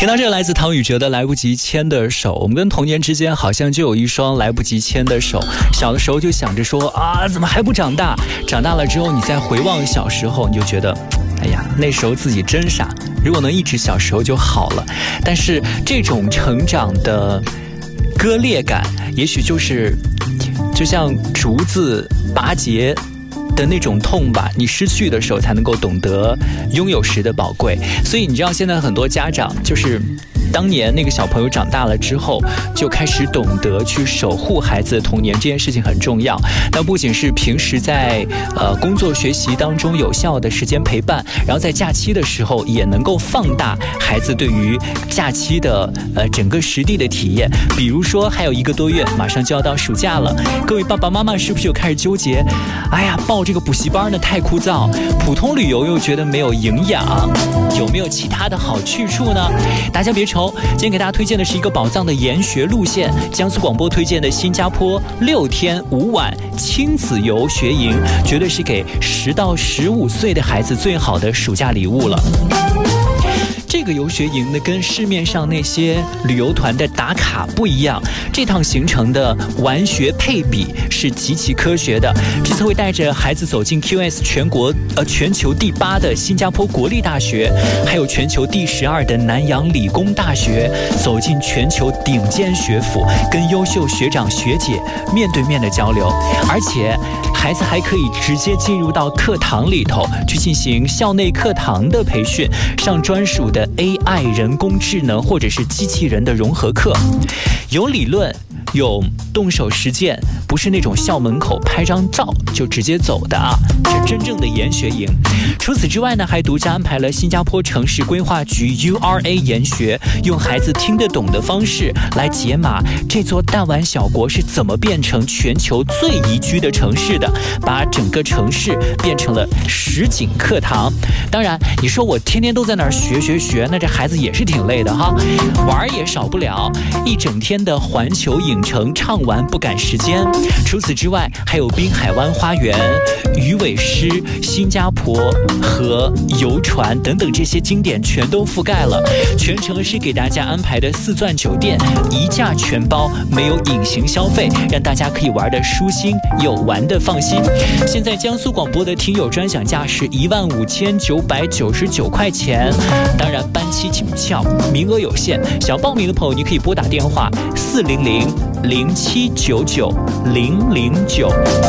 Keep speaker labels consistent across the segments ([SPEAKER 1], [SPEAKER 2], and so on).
[SPEAKER 1] 听到这个来自唐禹哲的来不及牵的手，我们跟童年之间好像就有一双来不及牵的手。小的时候就想着说啊，怎么还不长大？长大了之后你再回望小时候，你就觉得哎呀，那时候自己真傻，如果能一直小时候就好了。但是这种成长的割裂感，也许就像竹子拔节的那种痛吧，你失去的时候才能够懂得拥有时的宝贵。所以你知道现在很多家长就是当年那个小朋友长大了之后就开始懂得去守护孩子的童年，这件事情很重要。那不仅是平时在工作学习当中有效的时间陪伴，然后在假期的时候也能够放大孩子对于假期的整个实地的体验。比如说还有1个多月马上就要到暑假了，各位爸爸妈妈是不是又开始纠结，哎呀，报这个补习班呢太枯燥，普通旅游又觉得没有营养，有没有其他的好去处呢？大家别愁，今天给大家推荐的是一个宝藏的研学路线，江苏广播推荐的新加坡6天5晚亲子游学营，绝对是给10到15岁的孩子最好的暑假礼物了。这个游学营呢，跟市面上那些旅游团的打卡不一样，这趟行程的玩学配比是极其科学的。这次会带着孩子走进 QS 全球第8的新加坡国立大学，还有全球第12的南洋理工大学，走进全球顶尖学府，跟优秀学长学姐面对面的交流，而且孩子还可以直接进入到课堂里头去进行校内课堂的培训，上专属的AI 人工智能或者是机器人的融合课，有理论有动手实践，不是那种校门口拍张照就直接走的啊，是真正的研学营。除此之外呢，还独家安排了新加坡城市规划局 URA 研学，用孩子听得懂的方式来解码这座弹丸小国是怎么变成全球最宜居的城市的，把整个城市变成了实景课堂。当然你说我天天都在那儿学，那这孩子也是挺累的哈，玩也少不了，一整天的环球影城畅玩不赶时间。除此之外还有滨海湾花园、鱼尾狮、新加坡和游船等等，这些经典全都覆盖了。全程是给大家安排的4钻酒店，一价全包，没有隐形消费，让大家可以玩得舒心又玩得放心。现在江苏广播的听友专享价是15999块钱，当然班期紧俏，名额有限，想报名的朋友你可以拨打电话400-0799-009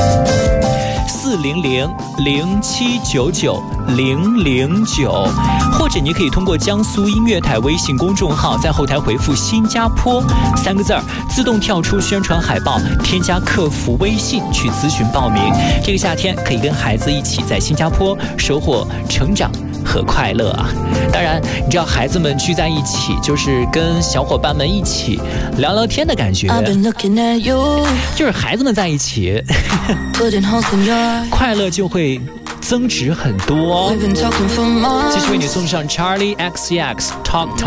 [SPEAKER 1] 400-0799-009，或者你可以通过江苏音乐台微信公众号，在后台回复新加坡3个字，自动跳出宣传海报，添加客服微信去咨询报名。这个夏天可以跟孩子一起在新加坡收获成长和快乐啊！当然你知道孩子们聚在一起就是跟小伙伴们一起聊聊天的感觉，就是孩子们在一起快乐就会增值很多。继续为你送上 Charlie XCX Talk